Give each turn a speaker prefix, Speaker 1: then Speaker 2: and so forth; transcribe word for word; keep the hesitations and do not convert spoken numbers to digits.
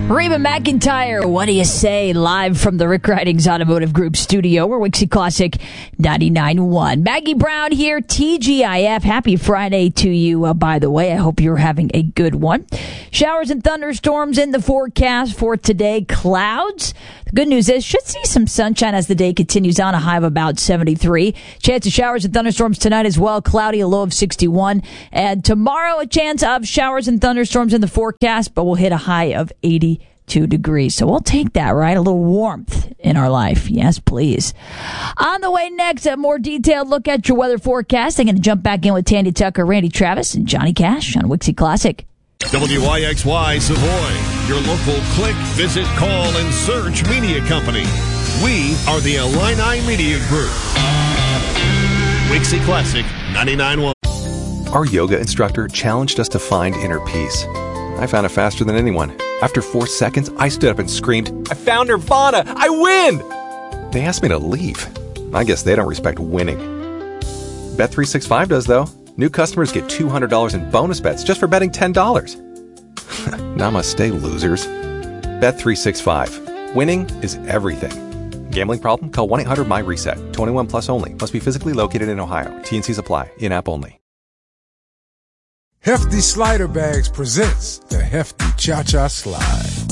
Speaker 1: Reba McEntire, what do you say? Live from the Rick Ridings Automotive Group studio. We're Wixie Classic ninety-nine point one. Maggie Brown here, T G I F. Happy Friday to you, uh, by the way. I hope you're having a good one. Showers and thunderstorms in the forecast for today. Clouds. The good news is, should see some sunshine as the day continues on, a high of about seventy-three. Chance of showers and thunderstorms tonight as well. Cloudy, a low of sixty-one. And tomorrow, a chance of showers and thunderstorms in the forecast, but we'll hit a high of eighty-two degrees. So we'll take that, right? A little warmth in our life. Yes, please. On the way next, a more detailed look at your weather forecast. I'm going to jump back in with Tandy Tucker, Randy Travis, and Johnny Cash on Wixie Classic.
Speaker 2: W Y X Y Savoy, your local click, visit, call, and search media company. We are the Illini Media Group. Wixie Classic ninety-nine point one.
Speaker 3: Our yoga instructor challenged us to find inner peace. I found it faster than anyone. After four seconds, I stood up and screamed, "I found Nirvana! I win!" They asked me to leave. I guess they don't respect winning. Bet three sixty-five does, though. New customers get two hundred dollars in bonus bets just for betting ten dollars. Namaste, losers. Bet three sixty-five. Winning is everything. Gambling problem? Call one eight hundred M Y reset. twenty-one plus only. Must be physically located in Ohio. T and Cs apply. In-app only.
Speaker 4: Hefty Slider Bags presents the Hefty Cha-Cha Slide.